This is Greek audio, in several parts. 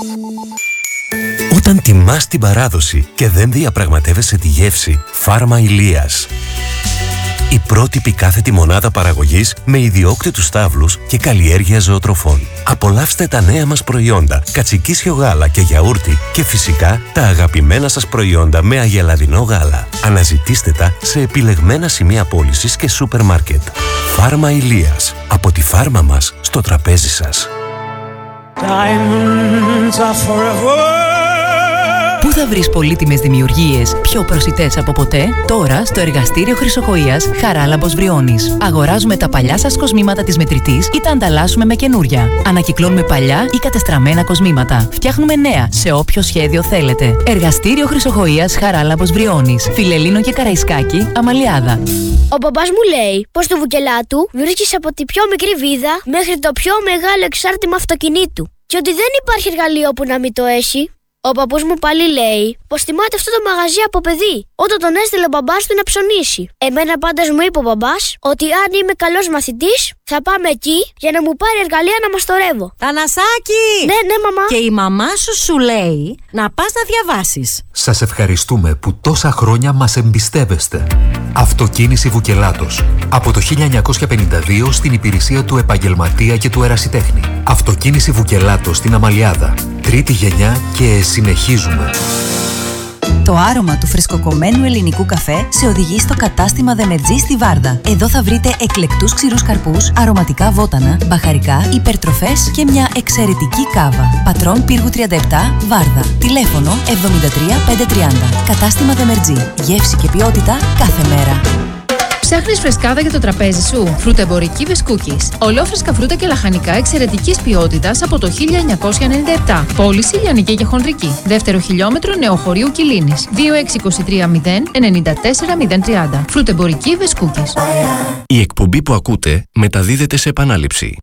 Όταν τιμάς την παράδοση και δεν διαπραγματεύεσαι τη γεύση, Φάρμα Ηλίας. Η πρότυπη κάθετη μονάδα παραγωγής με ιδιόκτητους στάβλους και καλλιέργεια ζωοτροφών. Απολαύστε τα νέα μας προϊόντα, κατσικίσιο γάλα και γιαούρτι και φυσικά τα αγαπημένα σας προϊόντα με αγελαδινό γάλα. Αναζητήστε τα σε επιλεγμένα σημεία πώλησης και σούπερ μάρκετ. Φάρμα Ηλίας. Από τη φάρμα μας στο τραπέζι σας. Πού θα βρεις πολύτιμες δημιουργίες πιο προσιτές από ποτέ? Τώρα στο εργαστήριο Χρυσοκοΐας Χαράλαμπος Βριώνης. Αγοράζουμε τα παλιά σας κοσμήματα της μετρητής ή τα ανταλλάσσουμε με καινούρια. Ανακυκλώνουμε παλιά ή κατεστραμμένα κοσμήματα. Φτιάχνουμε νέα σε όποιο σχέδιο θέλετε. Εργαστήριο Χρυσοκοΐας Χαράλαμπος Βριώνης. Φιλελλήνο και Καραϊσκάκη, Αμαλιάδα. Ο μπαμπάς μου λέει πως στο Βουκελάτου βρίσκεις από τη πιο μικρή βίδα μέχρι το πιο μεγάλο εξάρτημα αυτοκινήτου. Και ότι δεν υπάρχει εργαλείο που να μην το έχει. Ο παππούς μου πάλι λέει πως θυμάται αυτό το μαγαζί από παιδί, όταν τον έστειλε ο μπαμπάς του να ψωνίσει. Εμένα πάντως μου είπε ο μπαμπάς ότι αν είμαι καλός μαθητής θα πάμε εκεί για να μου πάρει εργαλεία να μαστορεύω. Θανασάκη! Ναι, μαμά. Και η μαμά σου λέει να πας να διαβάσεις. Σας ευχαριστούμε που τόσα χρόνια μας εμπιστεύεστε. Αυτοκίνηση Βουκελάτος. Από το 1952 στην υπηρεσία του επαγγελματία και του ερασιτέχνη. Αυτοκίνηση Βουκελάτος στην Αμαλιάδα. Τρίτη γενιά και συνεχίζουμε. Το άρωμα του φρεσκοκομμένου ελληνικού καφέ σε οδηγεί στο κατάστημα Δεμετζή στη Βάρδα. Εδώ θα βρείτε εκλεκτούς ξηρούς καρπούς, αρωματικά βότανα, μπαχαρικά, υπερτροφές και μια εξαιρετική κάβα. Πατρών Πύργου 37, Βάρδα. Τηλέφωνο 73 530. Κατάστημα Δεμετζή. Γεύση και ποιότητα κάθε μέρα. Ψάχνεις φρεσκάδα για το τραπέζι σου? Φρουτεμπορική Βεσκούκης. Ολόφρεσκα φρούτα και λαχανικά εξαιρετικής ποιότητας από το 1997. Πώληση λιανική και χονδρική. Δεύτερο χιλιόμετρο Νεοχωρίου Κιλίνης. 2623 0 94 030. Φρουτεμπορική Βεσκούκης. Η εκπομπή που ακούτε μεταδίδεται σε επανάληψη.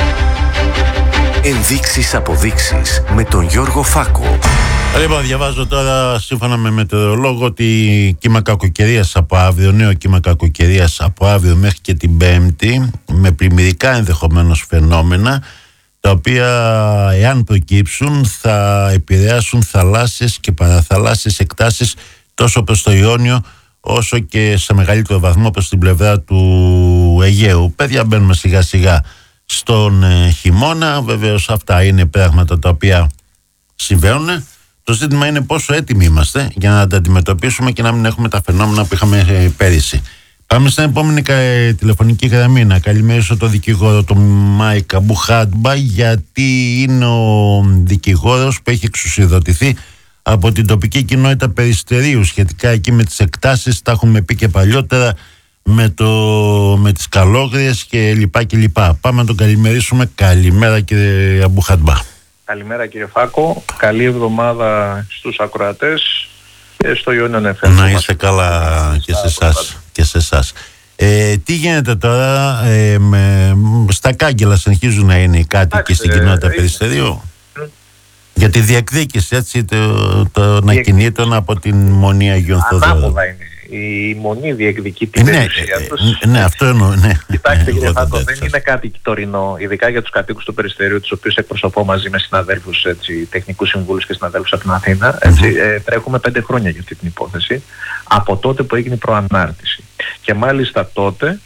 Ενδείξεις αποδείξεις με τον Γιώργο Φάκο. Λοιπόν, διαβάζω τώρα σύμφωνα με μετεωρολόγο ότι κύμα κακοκαιρίας από αύριο, νέο κύμα κακοκαιρίας από αύριο μέχρι και την Πέμπτη, με πλημμυρικά ενδεχομένως φαινόμενα, τα οποία εάν προκύψουν θα επηρεάσουν θαλάσσιες και παραθαλάσσιες εκτάσεις τόσο προς το Ιόνιο όσο και σε μεγαλύτερο βαθμό προς την πλευρά του Αιγαίου. Παιδιά, μπαίνουμε σιγά σιγά στον χειμώνα. Βεβαίως αυτά είναι πράγματα τα οποία συμβαίνουν. Το ζήτημα είναι πόσο έτοιμοι είμαστε για να τα αντιμετωπίσουμε και να μην έχουμε τα φαινόμενα που είχαμε πέρυσι. Πάμε στην επόμενη τηλεφωνική γραμμή. Να καλημερίσω τον δικηγόρο τον Μάικα Μπουχάντμπα, γιατί είναι ο δικηγόρος που έχει εξουσιοδοτηθεί από την τοπική κοινότητα Περιστερίου σχετικά εκεί με τις εκτάσεις. Τα έχουμε πει και παλιότερα με τις καλόγριες και λοιπά και λοιπά. Πάμε να τον καλημερίσουμε. Καλημέρα κύριε Μπουχάντμπα. Καλημέρα κύριε Φάκο, καλή εβδομάδα στους ακροατές και στο Ιόνιον FM. Να είστε καλά και σε εσάς. Τι γίνεται τώρα, στα κάγκελα συνεχίζουν να είναι οι κάτοικοι στην κοινότητα Περιστερίου για τη διεκδίκηση έτσι, των ακινήτων από την Μονή Αγίων Θοδόρων. Ανάποδα είναι. Η Μονή διεκδικεί την περιουσία τους. Ναι, αυτό εννοώ. Ναι. Κοιτάξτε κύριε Φάκο, δεν είναι κάτι τωρινό, ειδικά για τους κατοίκους του Περιστερίου, τους οποίους εκπροσωπώ μαζί με συναδέλφους, τεχνικούς συμβούλους και συναδέλφους από την Αθήνα. Τρέχουμε 5 χρόνια για αυτή την υπόθεση, από τότε που έγινε η προανάρτηση. Και μάλιστα τότε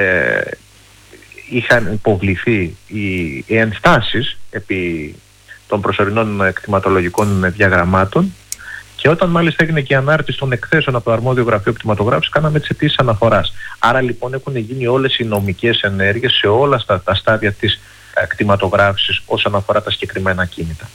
είχαν υποβληθεί οι ενστάσεις επί των προσωρινών κτηματολογικών διαγραμμάτων. Και όταν μάλιστα έγινε και η ανάρτηση των εκθέσεων από το αρμόδιο γραφείο κτηματογράφησης, κάναμε τις αιτήσεις αναφοράς. Άρα λοιπόν έχουν γίνει όλες οι νομικές ενέργειες σε όλα τα στάδια της κτηματογράφησης όσον αφορά τα συγκεκριμένα ακίνητα.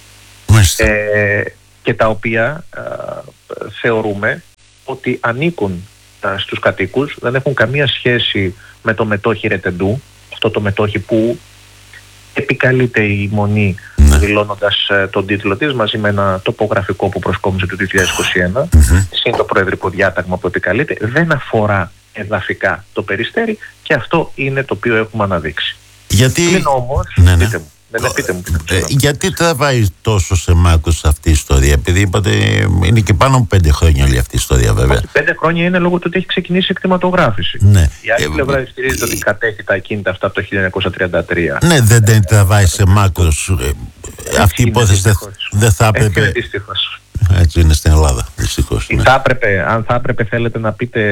Και τα οποία θεωρούμε ότι ανήκουν στους κατοίκους, δεν έχουν καμία σχέση με το μετόχι Ρετεντού, αυτό το μετόχι που επικαλείται η Μονή δηλώνοντας τον τίτλο της μαζί με ένα τοπογραφικό που προσκόμισε το 2021, συν το προεδρικό διάταγμα που επικαλείται, δεν αφορά εδαφικά το Περιστέρι και αυτό είναι το οποίο έχουμε αναδείξει. Γιατί... Είναι όμως, πείτε μου. Γιατί τραβάει τόσο σε μάκρος αυτή η ιστορία? Επειδή είπατε είναι και πάνω από 5 χρόνια όλη αυτή η ιστορία, βέβαια. 5 χρόνια είναι λόγω του ότι έχει ξεκινήσει η κτηματογράφηση. Ναι. Η άλλη πλευρά ισχυρίζεται ότι κατέχει τα ακίνητα αυτά από το 1933. Ναι, δεν τραβάει σε μάκρος. αυτή η υπόθεση δεν θα έπρεπε. Έτσι είναι στην Ελλάδα, δυστυχώς. Ναι. Αν θα έπρεπε, θέλετε να πείτε.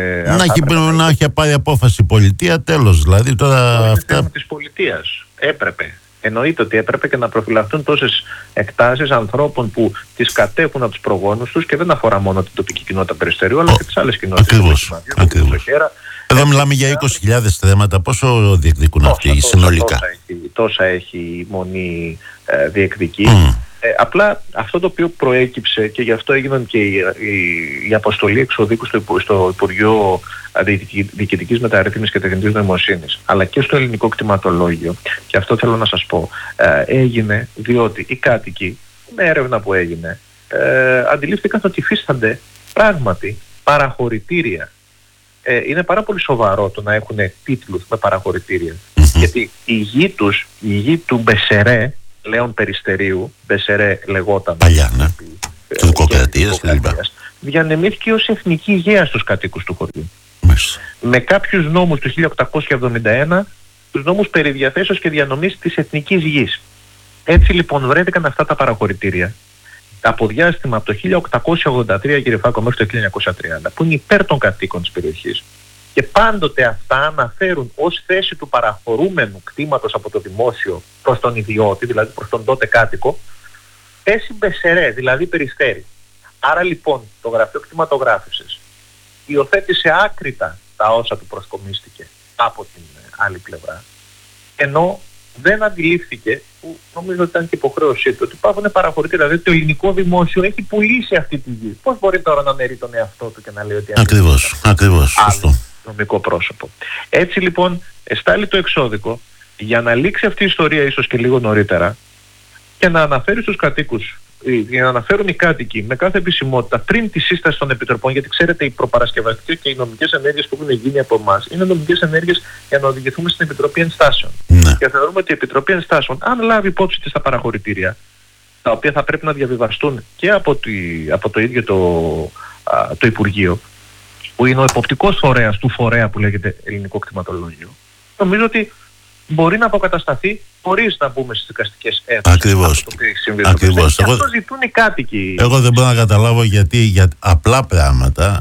Να έχει πάρει απόφαση η πολιτεία, τέλος. Δηλαδή τώρα. Το θέμα της πολιτείας. Έπρεπε. Εννοείται ότι έπρεπε και να προφυλαχθούν τόσες εκτάσεις ανθρώπων που τις κατέχουν από τους προγόνους τους και δεν αφορά μόνο την τοπική κοινότητα Περιστερίου, αλλά και τις άλλες κοινότητες. Ακριβώς. Εδώ μιλάμε για 20.000 θέματα. Πόσο διεκδικούν αυτοί συνολικά? Τόσα έχει η μονή διεκδικεί. Απλά αυτό το οποίο προέκυψε, και γι' αυτό έγιναν και η αποστολή εξοδίκου στο Υπουργείο Διοικητικής Μεταρρύθμισης και Τεχνητής Νοημοσύνης, αλλά και στο ελληνικό κτηματολόγιο, και αυτό θέλω να σας πω, έγινε διότι οι κάτοικοι, με έρευνα που έγινε, αντιλήφθηκαν ότι υφίστανται πράγματι παραχωρητήρια. Είναι πάρα πολύ σοβαρό το να έχουν τίτλους με παραχωρητήρια. Γιατί η γη του Μπεσερέ, Λέων Περιστερίου, Μπεσερέ λεγόταν παλιά, ναι, τουρκοκρατίας κλπ, διανεμήθηκε ως εθνική γέα στους κατοίκους του χωριού. Με κάποιους νόμους του 1871, τους νόμους περί διαθέσεως και διανομής της εθνικής γης. Έτσι λοιπόν βρέθηκαν αυτά τα παραχωρητήρια από διάστημα από το 1883, κύριε Φάκο, μέχρι το 1930, που είναι υπέρ των κατοίκων της περιοχής. Και πάντοτε αυτά αναφέρουν ως θέση του παραχωρούμενου κτήματος από το δημόσιο προς τον ιδιώτη, δηλαδή προς τον τότε κάτοικο, θέση Μπεσερέ, δηλαδή Περιστέρι. Άρα λοιπόν το Γραφείο Κτηματογράφησης υιοθέτησε άκρητα τα όσα του προσκομίστηκε από την άλλη πλευρά, ενώ δεν αντιλήφθηκε, που νομίζω ότι ήταν και υποχρέωσή του, ότι υπάρχουν παραχωρητήρια. Δηλαδή το ελληνικό δημόσιο έχει πουλήσει αυτή τη γη. Πώς μπορεί τώρα να μερεί τον εαυτό του και να λέει ότι Ακριβώς. Άλλο νομικό πρόσωπο. Έτσι λοιπόν εστάλει το εξώδικο για να λήξει αυτή η ιστορία ίσως και λίγο νωρίτερα και να αναφέρει στους κατοίκους, για να αναφέρουν οι κάτοικοι με κάθε επισημότητα πριν τη σύσταση των επιτροπών, γιατί ξέρετε οι προπαρασκευαστικές και οι νομικές ενέργειες που έχουν γίνει από εμάς είναι νομικές ενέργειες για να οδηγηθούμε στην Επιτροπή Ενστάσεων. Ναι. Και θεωρούμε ότι η Επιτροπή Ενστάσεων, αν λάβει υπόψη της τα παραχωρητήρια, τα οποία θα πρέπει να διαβιβαστούν και από το ίδιο το Υπουργείο, που είναι ο εποπτικός φορέας του φορέα που λέγεται Ελληνικό Κτηματολόγιο, νομίζω ότι μπορεί να αποκατασταθεί χωρίς να μπούμε στις δικαστικές αίθουσες. Ακριβώς. Και αυτό ζητούν οι κάτοικοι. Εγώ δεν μπορώ να καταλάβω γιατί για απλά πράγματα,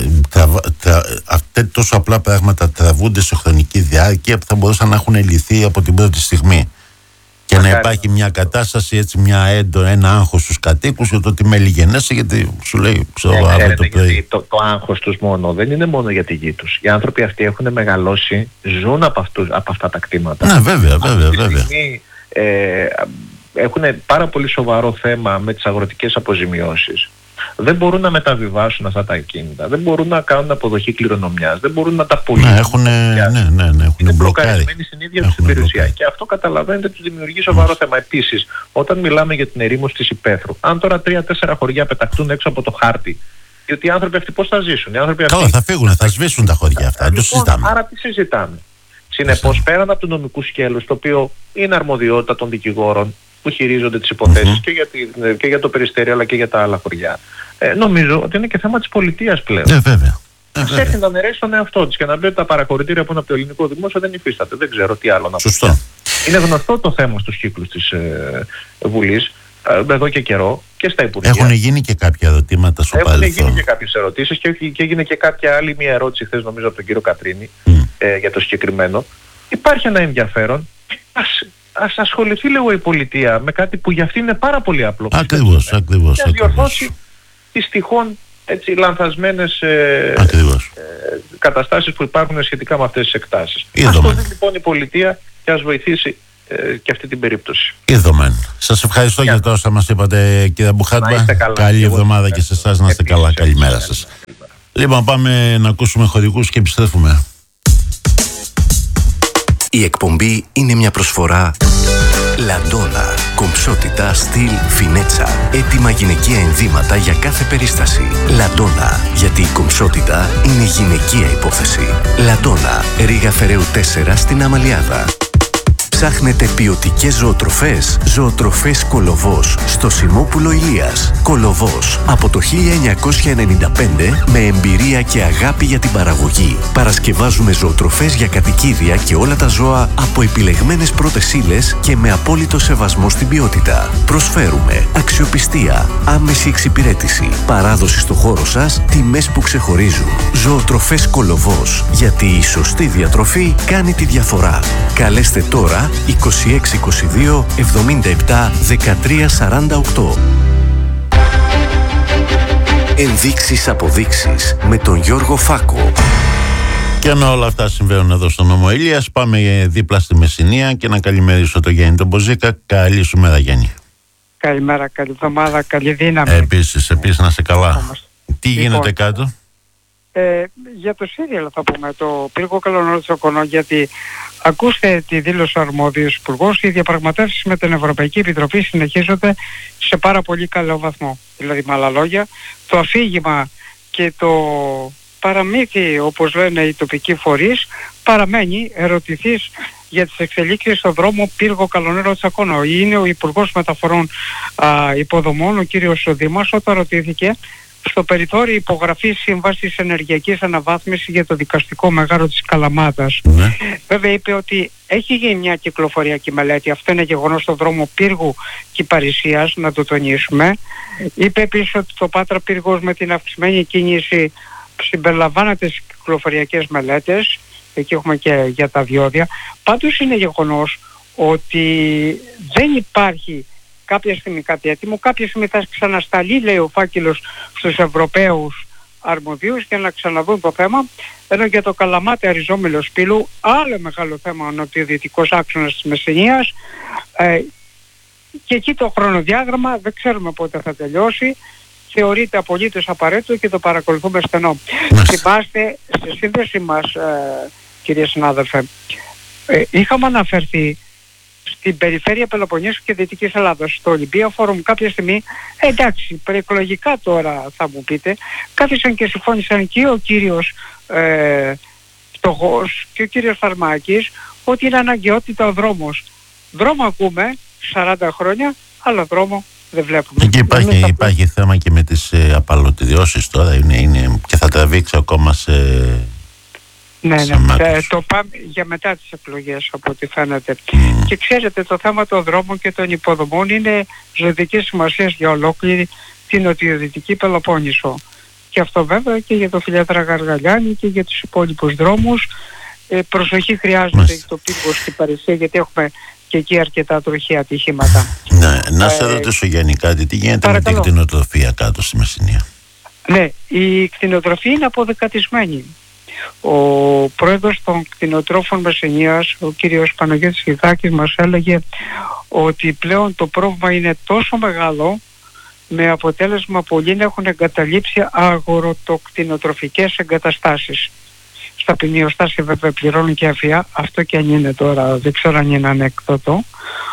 τόσο απλά πράγματα τραβούνται σε χρονική διάρκεια που θα μπορούσαν να έχουν λυθεί από την πρώτη στιγμή. Και να υπάρχει μια κατάσταση, έτσι, ένα άγχος στους κατοίκους για το ότι με λιγενέσαι, γιατί σου λέει αύριο το πρωί. Το άγχος τους μόνο δεν είναι μόνο για τη γη τους. Οι άνθρωποι αυτοί έχουν μεγαλώσει, ζουν από αυτά τα κτήματα. Ναι, βέβαια. Έχουν πάρα πολύ σοβαρό θέμα με τις αγροτικές αποζημιώσεις. Δεν μπορούν να μεταβιβάσουν αυτά τα ακίνητα. Δεν μπορούν να κάνουν αποδοχή κληρονομιάς. Δεν μπορούν να τα πουλήσουν. Έχουν μπλοκάρει στην ίδια τους την περιουσία. Και αυτό καταλαβαίνετε τους δημιουργεί σοβαρό θέμα. Επίσης, όταν μιλάμε για την ερήμωση της υπαίθρου, αν τώρα 3-4 χωριά πεταχτούν έξω από το χάρτη, γιατί οι άνθρωποι αυτοί πώς θα ζήσουν? Καλά, θα φύγουν, θα σβήσουν τα χωριά αυτά. Άρα τι συζητάμε? Συνεπώς, πέραν από το νομικού σκέλος, το οποίο είναι αρμοδιότητα των δικηγόρων που χειρίζονται τις υποθέσεις και για το Περιστέρι αλλά και για τα άλλα χωριά, νομίζω ότι είναι και θέμα της πολιτείας πλέον. Βέβαια. Ας έρθει να νερέσει τον εαυτό της και να πει ότι τα παραχωρητήρια που είναι από το ελληνικό δημόσιο δεν υφίσταται. Δεν ξέρω τι άλλο να πω. Σωστό. Είναι γνωστό το θέμα στους κύκλους της Βουλής εδώ και καιρό και στα Υπουργεία. Έχουν γίνει και κάποια ερωτήματα στο παρελθόν. Έχουν γίνει και κάποιες ερωτήσεις και έγινε και κάποια άλλη μια ερώτηση χθες, νομίζω, από τον κύριο Κατρίνη για το συγκεκριμένο. Υπάρχει ένα ενδιαφέρον. Ας ασχοληθεί λίγο η πολιτεία με κάτι που για αυτή είναι πάρα πολύ απλό. Ακριβώς. Και ας διορθώσει τις τυχόν λανθασμένες καταστάσεις που υπάρχουν σχετικά με αυτές τις εκτάσεις. Ας το δει λοιπόν η πολιτεία και ας βοηθήσει και αυτή την περίπτωση. Είδομεν. Σας ευχαριστώ για το όσα μας είπατε, κύριε Μπουχάτμπα. Καλή εβδομάδα και σε εσάς, να είστε καλά. Καλημέρα σας. Λοιπόν, πάμε να ακούσουμε χωρικούς και επιστρέφουμε. Η εκπομπή είναι μια προσφορά Λαντόνα. Κομψότητα, στυλ, φινέτσα. Έτοιμα γυναικεία ενδύματα για κάθε περίσταση. Λαντόνα. Γιατί η κομψότητα είναι γυναικεία υπόθεση. Λαντόνα. Ρήγα Φεραίου 4 στην Αμαλιάδα. Ψάχνετε ποιοτικές ζωοτροφές? Ζωοτροφές Κολοβός στο Σιμόπουλο Ηλίας. Κολοβός από το 1995 με εμπειρία και αγάπη για την παραγωγή. Παρασκευάζουμε ζωοτροφές για κατοικίδια και όλα τα ζώα από επιλεγμένες πρώτες ύλες και με απόλυτο σεβασμό στην ποιότητα. Προσφέρουμε αξιοπιστία, άμεση εξυπηρέτηση, παράδοση στο χώρο σας, τιμές που ξεχωρίζουν. Ζωοτροφές Κολοβός, γιατί η σωστή διατροφή κάνει τη διαφορά. Καλέστε τώρα 2622 77 13 48. Ενδείξεις αποδείξεις με τον Γιώργο Φάκο. Και ενώ όλα αυτά συμβαίνουν εδώ στον Νομό Ηλίας, πάμε δίπλα στη Μεσσηνία και να καλημερίσω τον Γιάννη τον Μποζίκα. Καλή σου μέρα, Γιάννη. Καλημέρα, καλή εβδομάδα, καλή δύναμη. Επίσης να είσαι καλά. Τι γίνεται κάτω? Για το Σύριαλ θα πούμε, το πύργο Καλονερού Τσοκονό, γιατί ακούστε τη δήλωση του αρμόδιου υπουργός, οι διαπραγματεύσεις με την Ευρωπαϊκή Επιτροπή συνεχίζονται σε πάρα πολύ καλό βαθμό. Δηλαδή, με άλλα λόγια, το αφήγημα και το παραμύθι, όπως λένε οι τοπικοί φορείς, παραμένει. Ερωτηθείς για τις εξελίξεις στον δρόμο πύργο Καλονερού Τσοκονό. Είναι ο Υπουργός Μεταφορών Υποδομών, ο κύριος Δήμας, όταν ρωτήθηκε στο περιθώριο υπογραφής σύμβασης ενεργειακής αναβάθμισης για το δικαστικό μεγάρο της Καλαμάτας. Ναι. Βέβαια είπε ότι έχει γίνει μια κυκλοφοριακή μελέτη, αυτό είναι γεγονός, στον δρόμο Πύργου Κυπαρισίας, να το τονίσουμε. Είπε επίσης ότι το Πάτρα Πύργος με την αυξημένη κίνηση συμπεριλαμβάνεται στις κυκλοφοριακές μελέτες, εκεί έχουμε και για τα διόδια. Πάντως είναι γεγονός ότι δεν υπάρχει κάποια στιγμή κάτι έτοιμο, κάποια στιγμή θα ξανασταλεί, λέει ο φάκελος, στους Ευρωπαίους αρμοδίους για να ξαναδούν το θέμα. Ενώ για το Καλαμάτι Αριζόμηλο Σπήλου, άλλο μεγάλο θέμα, ο νοτιοδυτικός άξονας της Μεσσηνίας, και εκεί το χρονοδιάγραμμα δεν ξέρουμε πότε θα τελειώσει, θεωρείται απολύτως απαραίτητο και το παρακολουθούμε στενό. Θυμάστε, στη σύνδεση μας, κύριε συνάδελφε, είχαμε αναφερθεί στην περιφέρεια Πελοποννήσου και Δυτικής Ελλάδας, στο Ολυμπία Φόρουμ κάποια στιγμή, εντάξει, προεκλογικά τώρα θα μου πείτε, κάθισαν και συμφώνησαν και ο κύριος Φτωχός και ο κύριος Φαρμάκης ότι είναι αναγκαιότητα ο δρόμος. Δρόμο ακούμε 40 χρόνια, αλλά δρόμο δεν βλέπουμε. Και υπάρχει θέμα και με τις απαλωτριώσεις τώρα, είναι και θα τραβήξει ακόμα σε... Ναι, το πάμε για μετά τις εκλογές από ό,τι φαίνεται. Και ξέρετε, το θέμα των δρόμων και των υποδομών είναι ζωτικής σημασίας για ολόκληρη την νοτιοδυτική Πελοπόννησο. Και αυτό βέβαια και για το Φιλιάτρα Γαργαλιάνη και για τους υπόλοιπους δρόμους. Προσοχή χρειάζεται το πύργο στην Παρισία, γιατί έχουμε και εκεί αρκετά τροχαία ατυχήματα. Ναι, να σε ρωτήσω Γιάννη κάτι, τι γίνεται με την κτηνοτροφία κάτω στη Μεσσηνία? Ναι, η κτηνοτροφία είναι αποδεκατισμένη. Ο πρόεδρος των κτηνοτρόφων Μεσσηνίας, ο κύριος Παναγιώτης Ιδάκης, μας έλεγε ότι πλέον το πρόβλημα είναι τόσο μεγάλο, με αποτέλεσμα πολλοί να έχουν εγκαταλείψει αγοροτοκτηνοτροφικές εγκαταστάσεις. Στα ποινιοστάσια βέβαια πληρώνουν και αφιά, αυτό και αν είναι τώρα, δεν ξέρω αν είναι ανέκδοτο,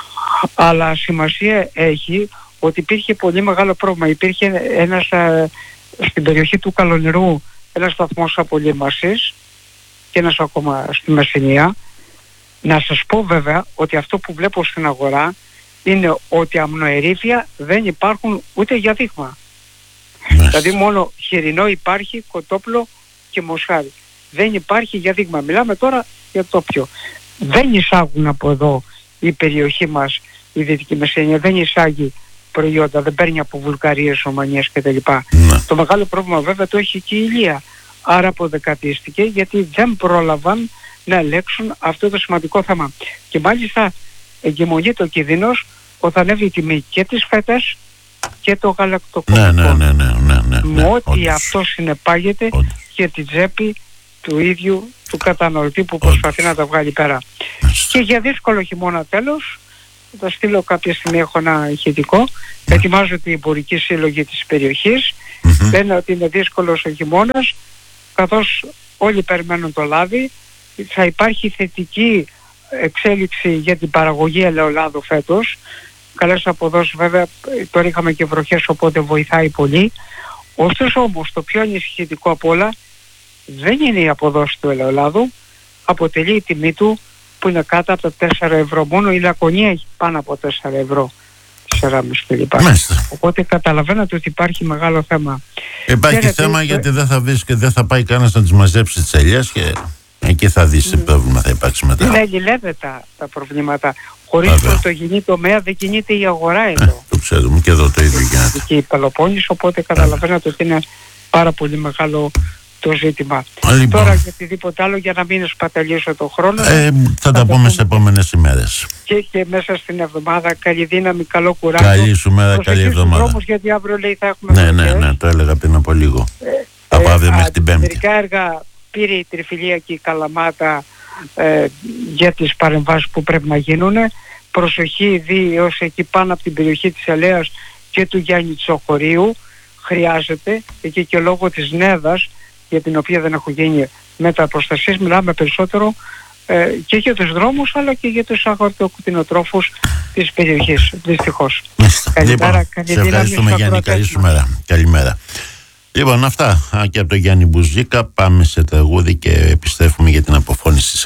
αλλά σημασία έχει ότι υπήρχε πολύ μεγάλο πρόβλημα. Υπήρχε ένας στην περιοχή του Καλονερού ένας σταθμός απολύμασης και ένας ακόμα στη Μεσσηνία. Να σας πω βέβαια ότι αυτό που βλέπω στην αγορά είναι ότι αμνοερήφια δεν υπάρχουν ούτε για δείγμα. Δηλαδή μόνο χοιρινό υπάρχει, κοτόπουλο και μοσχάρι. Δεν υπάρχει για δείγμα. Μιλάμε τώρα για το πιο. Δεν εισάγουν από εδώ η περιοχή μας, η Δυτική Μεσσηνία, δεν εισάγει προϊόντα, δεν παίρνει από Βουλγαρίες, Ρωμανίες κτλ. Το μεγάλο πρόβλημα βέβαια το έχει και η Ηλία. Άρα αποδεκατίστηκε γιατί δεν πρόλαβαν να ελέγξουν αυτό το σημαντικό θέμα. Και μάλιστα εγκυμονεί το κίνδυνος ότι ανέβει η τιμή και της φέτας και το γαλακτοκομικό. Με ό,τι αυτό συνεπάγεται για την τσέπη του ίδιου του καταναλωτή που προσπαθεί να τα βγάλει πέρα. Και για δύσκολο χειμώνα τέλος, θα στείλω κάποια στιγμή, έχω ένα ηχητικό, ετοιμάζω την εμπορική σύλλογη της περιοχής, λένε ότι είναι δύσκολος ο χειμώνας, καθώς όλοι περιμένουν το λάδι, θα υπάρχει θετική εξέλιξη για την παραγωγή ελαιολάδου φέτος. Καλές αποδόσεις βέβαια, τώρα είχαμε και βροχές οπότε βοηθάει πολύ. Ωστόσο όμως το πιο ανησυχητικό απ' όλα δεν είναι η αποδόση του ελαιολάδου, αποτελεί η τιμή του που είναι κάτω από τα 4 ευρώ. Μόνο η Λακωνία έχει πάνω από 4 ευρώ. 4,5 κλπ. Οπότε καταλαβαίνετε ότι υπάρχει μεγάλο θέμα. Υπάρχει θέμα γιατί δεν θα βρεις και δεν θα πάει κανένας να τις μαζέψει τις ελιές και εκεί θα δεις τι πρόβλημα θα υπάρξει μετά. Είναι αλληλένδετα τα προβλήματα. Χωρίς πρωτογενή τομέα δεν κινείται η αγορά εδώ. Το ξέρουμε και εδώ το ίδιο γίνεται. Και η Πελοπόννησο, οπότε καταλαβαίνετε ότι είναι πάρα πολύ μεγάλο το ζήτημα. Λοιπόν. Τώρα για οτιδήποτε άλλο, για να μην σπαταλήσω το χρόνο, θα τα πούμε σε επόμενες ημέρες. Και μέσα στην εβδομάδα. Καλή δύναμη, καλό κουράγιο. Καλή σου μέρα, καλή εβδομάδα. Δρόμους, γιατί αύριο λέει θα έχουμε. Ναι, το έλεγα πριν από λίγο. Από αύριο μέχρι την Πέμπτη. Μερικά έργα πήρε η Τριφυλία και η Καλαμάτα για τις παρεμβάσεις που πρέπει να γίνουν. Προσοχή έως εκεί πάνω από την περιοχή της Ελέας και του Γιάννη Τσοχωρίου. Χρειάζεται, εκεί και λόγω της Νέδας, για την οποία δεν έχουν γίνει μεταπροστασίες, μιλάμε περισσότερο και για τους δρόμους αλλά και για τους αγροτοκτηνοτρόφους της περιοχής, δυστυχώς. Καλημέρα, σε ευχαριστούμε Γιάννη, καλή σου μέρα. Καλημέρα. Λοιπόν, αυτά και από τον Γιάννη Μπουζίκα. Πάμε σε τραγούδι και επιστρέφουμε για την αποφώνηση της